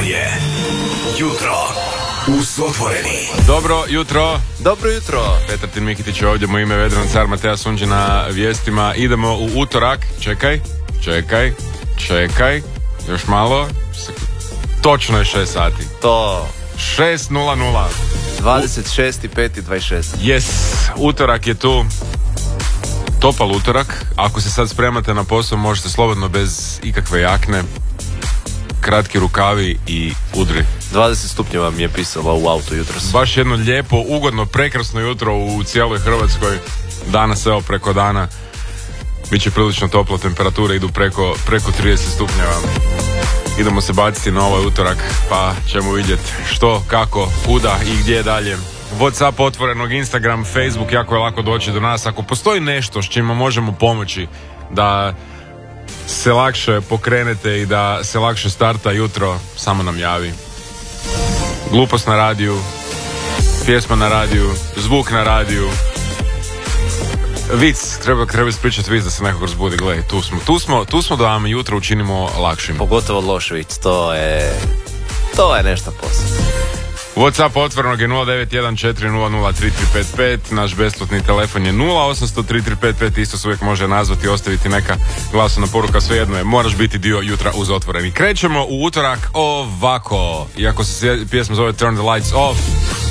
je Jutro uz Otvoreni. Dobro jutro. Dobro jutro. Petar Tin Mikitić je ovdje, moje ime je Vedran Car, Mateja Sunđi na vijestima. Idemo u utorak. Čekaj. Još malo. Točno je 6 sati. To 6:00. 26.5.26. Yes, utorak je tu. Topal utorak. Ako se sad spremate na posao, možete slobodno bez ikakve jakne, kratki rukavi i udri. 20 stupnjeva mi je pisalo u auto jutros. Baš jedno lijepo, ugodno, prekrasno jutro u cijeloj Hrvatskoj. Danas, evo, preko dana biće prilično toplo, temperature idu preko 30 stupnjeva. Idemo se baciti na ovaj utorak, pa ćemo vidjeti što, kako, kuda i gdje dalje. WhatsApp otvorenog, Instagram, Facebook, jako je lako doći do nas. Ako postoji nešto s čime možemo pomoći da se lakše pokrenete i da se lakše starta jutro, samo nam javi. Glupost na radiju, pjesma na radiju, zvuk na radiju, vic, treba ispričati vic da se nekog razbudi. Gle, tu smo da vam jutro učinimo lakšim. Pogotovo loš vic, to je nešto posebno. WhatsApp otvorenog je 0914003355, naš besplatni telefon je 08003355, isto se uvijek može nazvati i ostaviti neka glasovna poruka, svejedno je, moraš biti dio jutra uz Otvoreni. Krećemo u utorak ovako, iako se pjesma zove Turn the Lights Off.